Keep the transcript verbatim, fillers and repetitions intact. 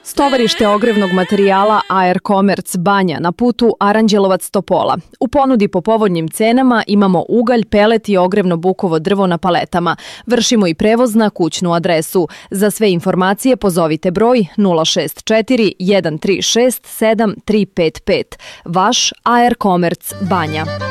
Stovarište ogrevnog materijala A R Commerce Banja na putu Aranđelovac-Topola. U ponudi po povoljnim cenama imamo ugalj, pelet i ogrevno bukovo drvo na paletama. Vršimo i prevoz na kućnu adresu. Za sve informacije pozovite broj nula šest četiri jedan tri šest sedam tri pet pet. Vaš A R Commerce Banja.